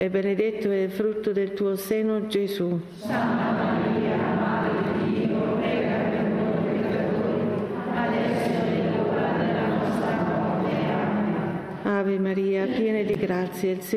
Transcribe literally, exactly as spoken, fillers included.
e benedetto è il frutto del tuo seno, Gesù. Santa Maria, Madre di Dio, prega per noi peccatori, adesso è l'ora della nostra morte. Amen. Ave Maria, piena di grazia, il